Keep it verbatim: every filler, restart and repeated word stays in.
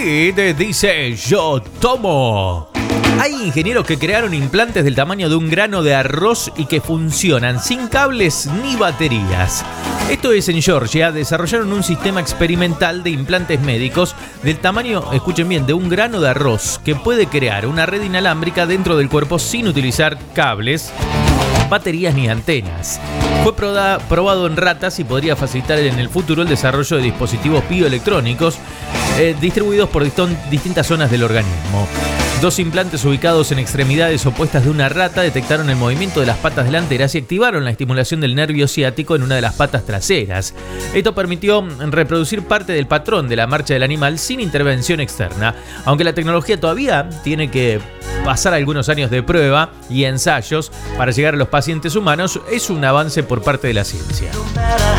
Y te dice yo tomo. Hay ingenieros que crearon implantes del tamaño de un grano de arroz y que funcionan sin cables ni baterías. Esto es en Georgia. Desarrollaron un sistema experimental de implantes médicos del tamaño, escuchen bien, de un grano de arroz que puede crear una red inalámbrica dentro del cuerpo sin utilizar cables, baterías ni antenas. Fue proda, probado en ratas y podría facilitar en el futuro el desarrollo de dispositivos bioelectrónicos eh, distribuidos por diston, distintas zonas del organismo. Dos implantes ubicados en extremidades opuestas de una rata detectaron el movimiento de las patas delanteras y activaron la estimulación del nervio ciático en una de las patas traseras. Esto permitió reproducir parte del patrón de la marcha del animal sin intervención externa. Aunque la tecnología todavía tiene que pasar algunos años de prueba y ensayos para llegar a los pacientes humanos, es un avance por parte de la ciencia.